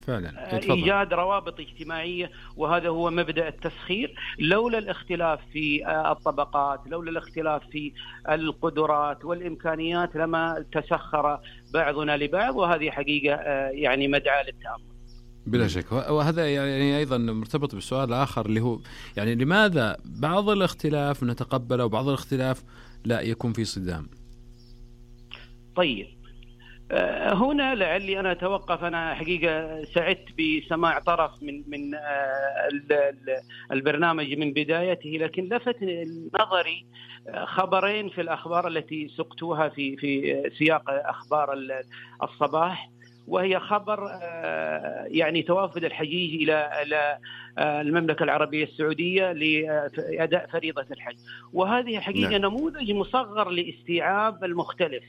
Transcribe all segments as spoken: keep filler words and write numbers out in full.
فعلا إيجاد روابط اجتماعية، وهذا هو مبدأ التسخير. لولا الاختلاف في الطبقات، لولا الاختلاف في القدرات والإمكانيات، لما تسخر بعضنا لبعض، وهذه حقيقة يعني مدعاة للتأمل. بلا شك. وهذا يعني أيضا مرتبط بالسؤال الآخر اللي هو يعني لماذا بعض الاختلاف نتقبله وبعض الاختلاف لا يكون في صدام؟ طيب هنا لعلي أنا أتوقف. أنا حقيقة سعدت بسماع طرف من من البرنامج من بدايته، لكن لفت نظري خبرين في الأخبار التي سقتوها في في سياق أخبار الصباح، وهي خبر يعني توافد الحجيج إلى إلى المملكة العربية السعودية لأداء فريضة الحج، وهذه حقيقة نموذج مصغر لاستيعاب المختلف.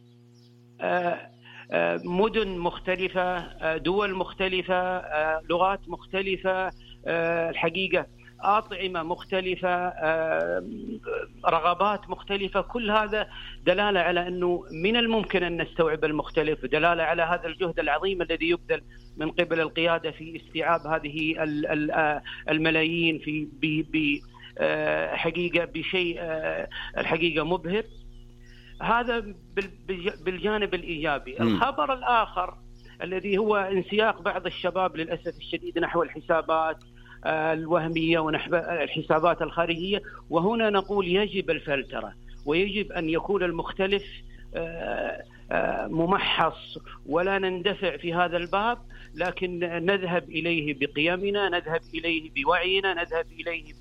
مدن مختلفة، دول مختلفة، لغات مختلفة، الحقيقة أطعمة مختلفة، رغبات مختلفة. كل هذا دلالة على أنه من الممكن أن نستوعب المختلف، ودلالة على هذا الجهد العظيم الذي يبذل من قبل القيادة في استيعاب هذه الملايين في حقيقة بشيء الحقيقة مبهر. هذا بالجانب الإيجابي. م. الخبر الآخر الذي هو انسياق بعض الشباب للأسف الشديد نحو الحسابات الوهمية ونحو الحسابات الخارجية، وهنا نقول يجب الفلترة، ويجب أن يكون المختلف ممحص، ولا نندفع في هذا الباب، لكن نذهب إليه بقيمنا، نذهب إليه بوعينا، نذهب إليه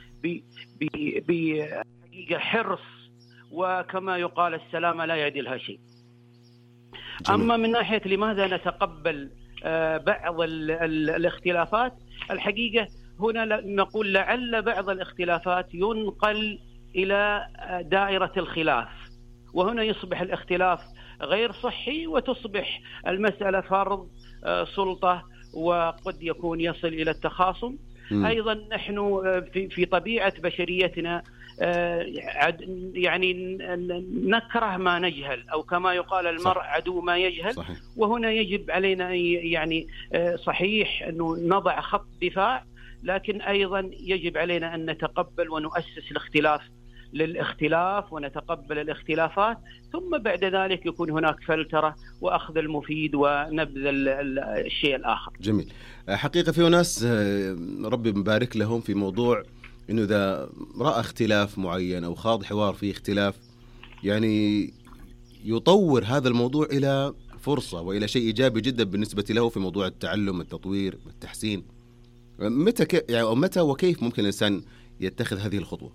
بحقيقة حرص، وكما يقال السلامة لا يعدلها شيء. جميل. أما من ناحية لماذا نتقبل بعض الاختلافات، الحقيقة هنا نقول لعل بعض الاختلافات ينقل إلى دائرة الخلاف، وهنا يصبح الاختلاف غير صحي، وتصبح المسألة فرض سلطة، وقد يكون يصل إلى التخاصم. م. أيضا نحن في في طبيعة بشريتنا يعني نكره ما نجهل، أو كما يقال المرء عدو ما يجهل. صحيح. وهنا يجب علينا يعني صحيح أنه نضع خط دفاع، لكن أيضا يجب علينا أن نتقبل ونؤسس الاختلاف للاختلاف، ونتقبل الاختلافات، ثم بعد ذلك يكون هناك فلترة وأخذ المفيد ونبذ الشيء الآخر. جميل. حقيقة في ناس ربي مبارك لهم في موضوع إنه إذا رأى اختلاف معين أو خاض حوار فيه اختلاف، يعني يطور هذا الموضوع إلى فرصة وإلى شيء إيجابي جدا بالنسبة له في موضوع التعلم، التطوير، التحسين. متى ك... يعني أو متى وكيف ممكن الإنسان يتخذ هذه الخطوة؟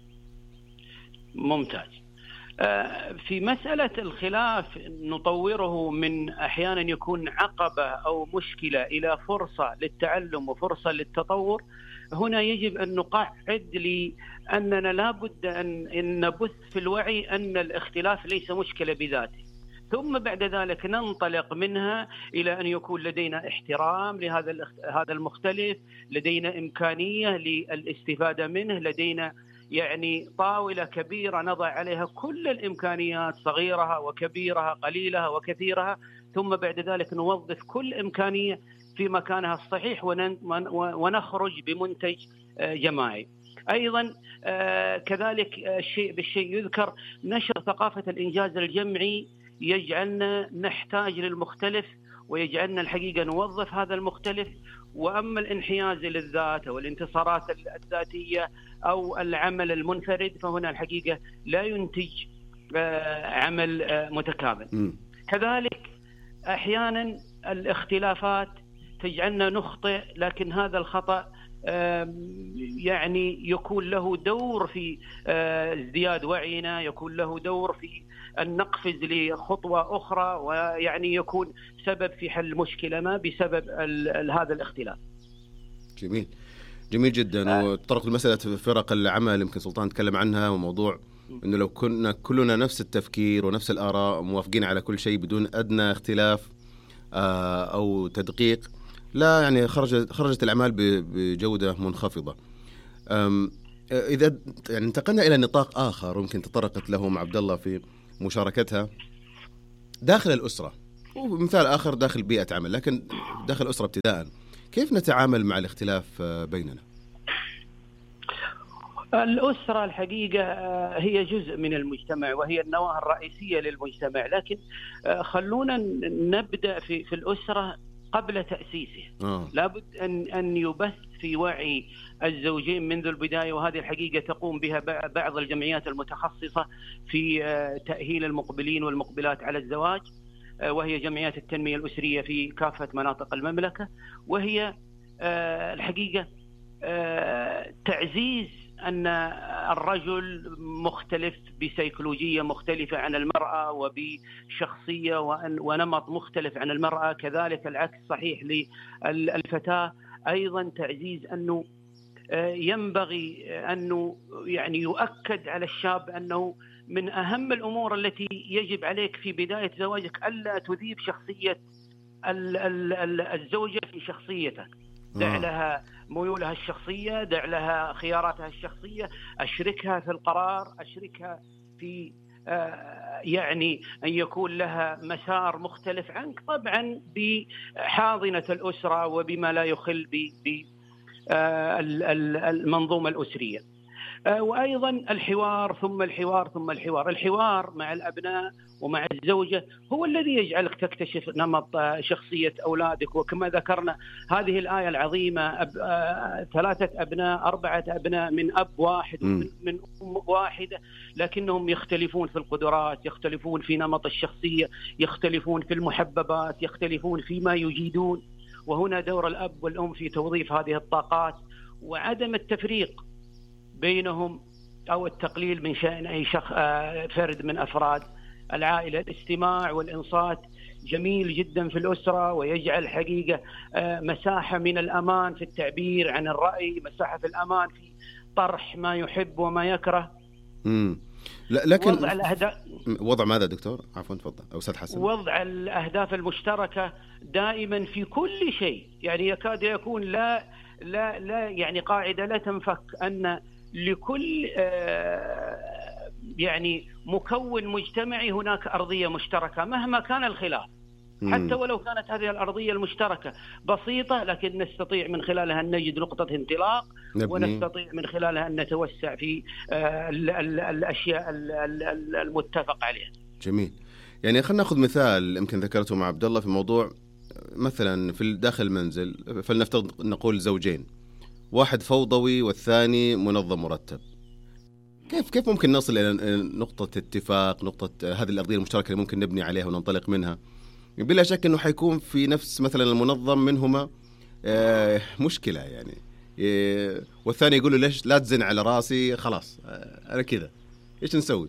ممتاز. في مسألة الخلاف نطوره من أحيانا يكون عقبة أو مشكلة إلى فرصة للتعلم وفرصة للتطور. هنا يجب أن نقعد لأننا لابد أن نبث في الوعي أن الاختلاف ليس مشكلة بذاته، ثم بعد ذلك ننطلق منها إلى أن يكون لدينا احترام لهذا هذا المختلف، لدينا إمكانية للاستفادة منه، لدينا يعني طاولة كبيرة نضع عليها كل الإمكانيات، صغيرها وكبيرها، قليلها وكثيرها، ثم بعد ذلك نوظف كل إمكانية في مكانها الصحيح ونخرج بمنتج جماعي. أيضا كذلك الشيء بالشيء يذكر نشر ثقافة الإنجاز الجمعي يجعلنا نحتاج للمختلف، ويجعلنا الحقيقة نوظف هذا المختلف. وأما الانحياز للذات أو الانتصارات الذاتية أو العمل المنفرد، فهنا الحقيقة لا ينتج عمل متكامل. م. كذلك أحيانا الاختلافات تجعلنا نخطئ، لكن هذا الخطأ يعني يكون له دور في ازدياد وعينا، يكون له دور في أن نقفز لخطوة أخرى، ويعني يكون سبب في حل مشكلة ما بسبب هذا الاختلاف. جميل جميل جدا. آه. وتطرق المسألة فرق العمل يمكن سلطان تكلم عنها، وموضوع إنه لو كنا كلنا نفس التفكير ونفس الآراء موافقين على كل شيء بدون أدنى اختلاف آه أو تدقيق، لا يعني خرجت خرجت الأعمال بجودة منخفضة. إذا يعني انتقلنا إلى نطاق آخر ممكن تطرقت له مع عبد الله في مشاركتها داخل الأسرة، ومثال آخر داخل بيئة عمل، لكن داخل أسرة ابتداء كيف نتعامل مع الاختلاف بيننا؟ الأسرة الحقيقة هي جزء من المجتمع وهي النواة الرئيسية للمجتمع، لكن خلونا نبدأ في في الأسرة قبل تأسيسه. آه. لابد أن أن يبث في وعي الزوجين منذ البداية، وهذه الحقيقة تقوم بها بعض الجمعيات المتخصصة في تأهيل المقبلين والمقبلات على الزواج، وهي جمعيات التنمية الأسرية في كافة مناطق المملكة. وهي الحقيقة تعزيز أن الرجل مختلف بسيكولوجية مختلفة عن المرأة وبشخصية ونمط مختلف عن المرأة، كذلك العكس صحيح للفتاة. أيضا تعزيز أنه ينبغي أنه يعني يؤكد على الشاب أنه من أهم الأمور التي يجب عليك في بداية زواجك ألا تذيب شخصية الزوجة في شخصيتك. دع لها ميولها الشخصية، دع لها خياراتها الشخصية، أشركها في القرار، أشركها في آه يعني أن يكون لها مسار مختلف عنك، طبعا بحاضنة الأسرة وبما لا يخل بالمنظومة الأسرية. آه وأيضا الحوار ثم الحوار ثم الحوار الحوار مع الأبناء ومع الزوجة هو الذي يجعلك تكتشف نمط شخصية أولادك. وكما ذكرنا هذه الآية العظيمة، أب... ثلاثة أبناء أربعة أبناء من أب واحد ومن من أم واحدة، لكنهم يختلفون في القدرات، يختلفون في نمط الشخصية، يختلفون في المحببات، يختلفون فيما يجيدون. وهنا دور الأب والأم في توظيف هذه الطاقات وعدم التفريق بينهم أو التقليل من شأن أي شخص فرد من أفراد العائلة. الاستماع والإنصات جميل جدا في الأسرة، ويجعل حقيقة مساحة من الأمان في التعبير عن الرأي، مساحة في الأمان في طرح ما يحب وما يكره. امم لا لكن وضع الأهداف وضع ماذا دكتور؟ عفوا تفضل أو أستاذ حسن. وضع الأهداف المشتركة دائما في كل شيء، يعني يكاد يكون لا لا لا يعني قاعدة لا تنفك أن لكل يعني مكون مجتمعي هناك أرضية مشتركة مهما كان الخلاف، حتى ولو كانت هذه الأرضية المشتركة بسيطة، لكن نستطيع من خلالها أن نجد نقطة انطلاق نبني. ونستطيع من خلالها أن نتوسع في الأشياء المتفق عليها. جميل. يعني خلينا نأخذ مثال يمكن ذكرته مع عبد الله في موضوع مثلا في داخل المنزل، فلنفترض نقول زوجين، واحد فوضوي والثاني منظم مرتب. كيف كيف ممكن نصل إلى نقطة اتفاق، نقطة هذه الأرضية المشتركة اللي ممكن نبني عليها وننطلق منها؟ بلا شك إنه حيكون في نفس مثلا المنظم منهما آه مشكلة يعني، آه والثاني يقول له ليش لا تزن على راسي، خلاص آه أنا كذا، إيش نسوي؟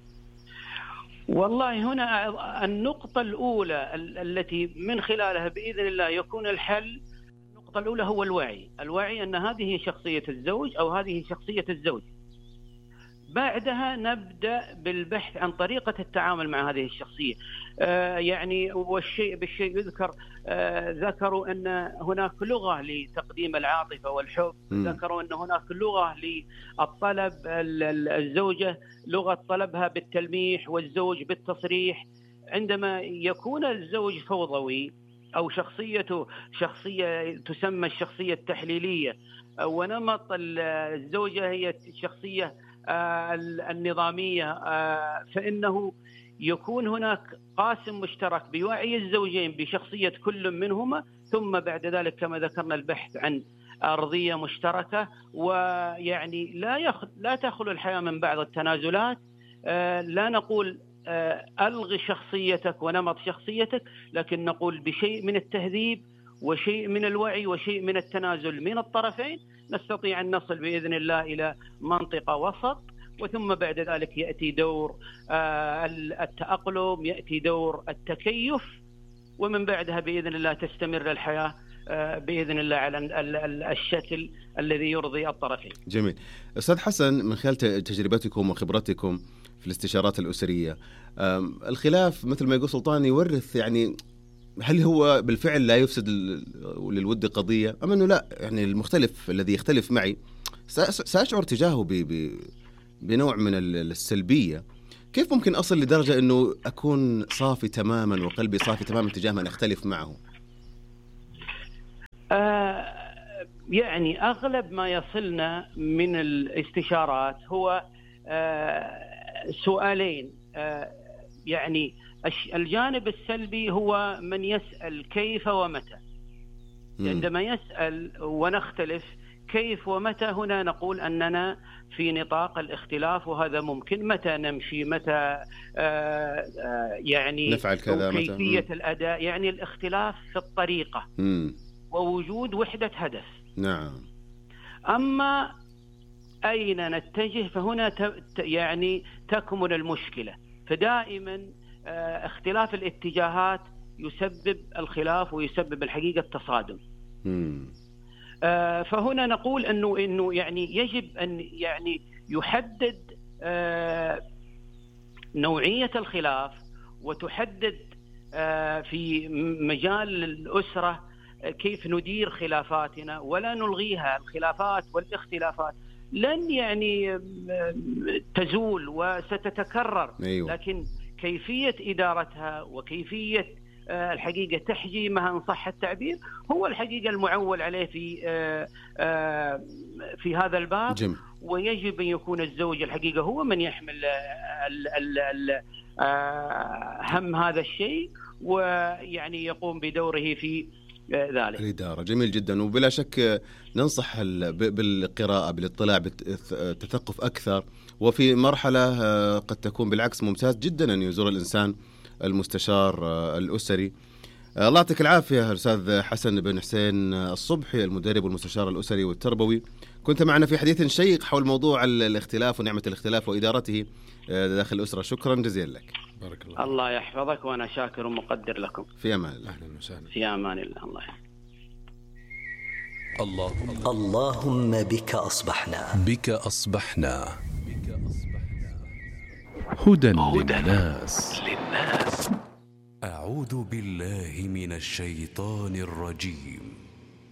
والله هنا النقطة الأولى التي من خلالها بإذن الله يكون الحل، النقطة الأولى هو الوعي، الوعي أن هذه شخصية الزوج أو هذه شخصية الزوج. بعدها نبدأ بالبحث عن طريقة التعامل مع هذه الشخصية. آه يعني والشيء بالشيء يذكر، آه ذكروا أن هناك لغة لتقديم العاطفة والحب، م. ذكروا أن هناك لغة للطلب، الزوجة لغة طلبها بالتلميح والزوج بالتصريح. عندما يكون الزوج فوضوي أو شخصيته شخصية تسمى الشخصية التحليلية، ونمط الزوجة هي الشخصية النظامية، فإنه يكون هناك قاسم مشترك بوعي الزوجين بشخصية كل منهما، ثم بعد ذلك كما ذكرنا البحث عن أرضية مشتركة. ويعني لا يخ... لا تخلو الحياة من بعض التنازلات. لا نقول ألغي شخصيتك ونمط شخصيتك، لكن نقول بشيء من التهذيب وشيء من الوعي وشيء من التنازل من الطرفين نستطيع أن نصل بإذن الله إلى منطقة وسط. وثم بعد ذلك يأتي دور التأقلم، يأتي دور التكيف، ومن بعدها بإذن الله تستمر الحياة بإذن الله على الشكل الذي يرضي الطرفين. جميل. أستاذ حسن، من خلال تجربتكم وخبرتكم في الاستشارات الأسرية، الخلاف مثل ما يقول سلطان يورث، يعني هل هو بالفعل لا يفسد للود قضية أم أنه لا، يعني المختلف الذي يختلف معي سأشعر تجاهه بنوع من السلبية، كيف ممكن أصل لدرجة أنه أكون صافي تماما وقلبي صافي تماما تجاه من أختلف معه؟ آه يعني أغلب ما يصلنا من الاستشارات هو آه سؤالين. آه يعني الجانب السلبي هو من يسأل كيف ومتى. عندما يسأل ونختلف كيف ومتى، هنا نقول أننا في نطاق الاختلاف، وهذا ممكن. متى نمشي، متى آآ آآ يعني نفعل كذا، كيفية الأداء، يعني الاختلاف في الطريقة مم. ووجود وحدة هدف. نعم. أما أين نتجه فهنا يعني تكمن المشكلة. فدائما اختلاف الاتجاهات يسبب الخلاف ويسبب الحقيقة التصادم. مم. آه فهنا نقول انه انه يعني يجب ان يعني يحدد آه نوعية الخلاف، وتحدد آه في مجال الأسرة كيف ندير خلافاتنا، ولا نلغيها. الخلافات والاختلافات لن يعني تزول وستتكرر. أيوة. لكن كيفية إدارتها وكيفية الحقيقة تحجيمها إن صح التعبير هو الحقيقة المعول عليه في في هذا الباب. جم. ويجب أن يكون الزوج الحقيقة هو من يحمل ال ال ال هم هذا الشيء، ويعني يقوم بدوره في ذلك. الإدارة. جميل جدا. وبلا شك ننصح بالقراءة، بالاطلاع، بالتثقف أكثر. وفي مرحلة قد تكون بالعكس ممتاز جدا أن يزور الإنسان المستشار الأسري. الله يعطيك العافية أستاذ حسن بن حسين الصبحي، المدرب والمستشار الأسري والتربوي. كنت معنا في حديث شيق حول موضوع الاختلاف ونعمة الاختلاف وإدارته داخل الأسرة. شكرا جزيلا لك. بارك الله. الله يحفظك، وأنا شاكر ومقدر لكم. في أمان الله. أهلا وسهلا. في أمان الله. الله يحفظك. اللهم اللهم بك أصبحنا بك أصبحنا هدى للناس. أعوذ بالله من الشيطان الرجيم.